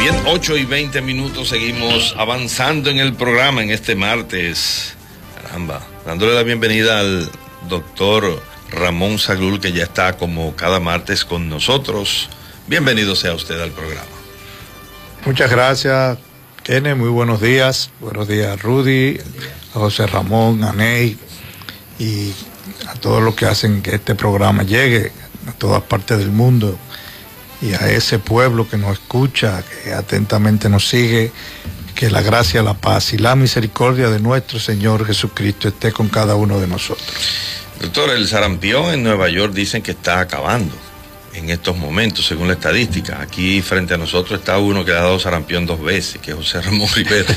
Bien, 8:20, seguimos avanzando en el programa en este martes. Caramba, dándole la bienvenida al doctor Ramón Zaglul, que ya está como cada martes con nosotros. Bienvenido sea usted al programa. Muchas gracias, Kenneth, muy buenos días. Buenos días, Rudy, a José Ramón, a Ney y a todos los que hacen que este programa llegue a todas partes del mundo, y a ese pueblo que nos escucha, que atentamente nos sigue. Que la gracia, la paz y la misericordia de nuestro Señor Jesucristo esté con cada uno de nosotros. Doctor, el sarampión en Nueva York dicen que está acabando en estos momentos, según la estadística. Aquí frente a nosotros está uno que ha dado sarampión 2 veces, que es José Ramón Rivera.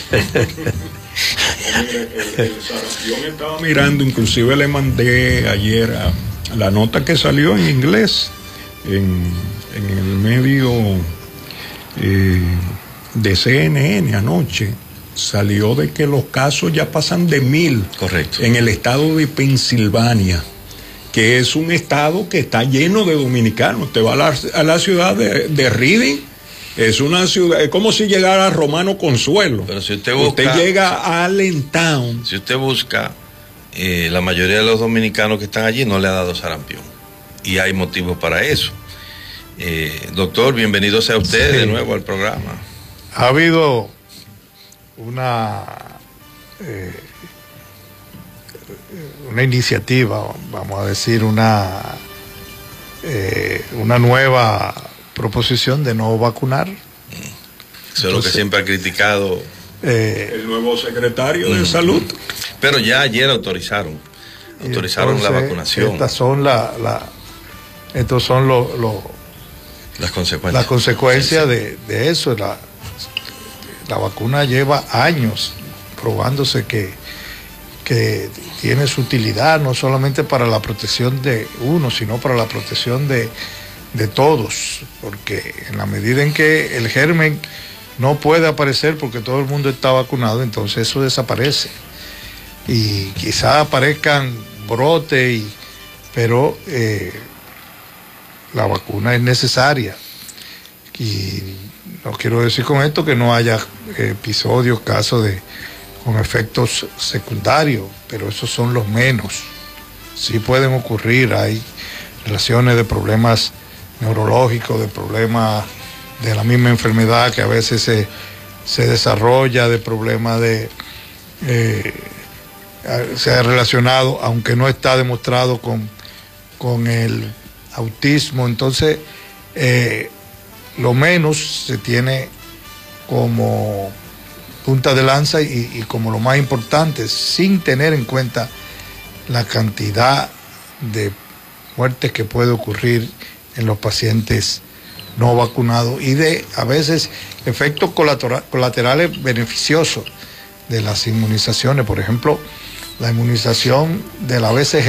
El sarampión estaba mirando, inclusive le mandé ayer la nota que salió en inglés, en el medio de CNN anoche. Salió de que los casos ya pasan de 1,000. Correcto. En el estado de Pensilvania, que es un estado que está lleno de dominicanos. Usted va a la ciudad de Reading, es una ciudad, es como si llegara a Romano Consuelo. Pero si usted busca, usted llega a Allentown. Si usted busca, la mayoría de los dominicanos que están allí no le ha dado sarampión. Y hay motivos para eso. Doctor, bienvenido sea usted de nuevo al programa. Ha habido una iniciativa, vamos a decir, una nueva proposición de no vacunar. Eso es lo que siempre ha criticado el nuevo secretario de Salud. Pero ya ayer autorizaron entonces, la vacunación. Estos son las consecuencias de eso. La vacuna lleva años probándose que tiene su utilidad, no solamente para la protección de uno, sino para la protección de todos, porque en la medida en que el germen no puede aparecer porque todo el mundo está vacunado, entonces eso desaparece. Y quizás aparezcan brotes, pero la vacuna es necesaria. Y no quiero decir con esto que no haya episodios, casos con efectos secundarios, pero esos son los menos. Sí pueden ocurrir, hay relaciones de problemas neurológicos, de problemas de la misma enfermedad que a veces se desarrolla, de problemas se ha relacionado, aunque no está demostrado con el autismo. Entonces, lo menos se tiene como punta de lanza y como lo más importante, sin tener en cuenta la cantidad de muertes que puede ocurrir en los pacientes no vacunados y de a veces efectos colaterales beneficiosos de las inmunizaciones. Por ejemplo, la inmunización de la BCG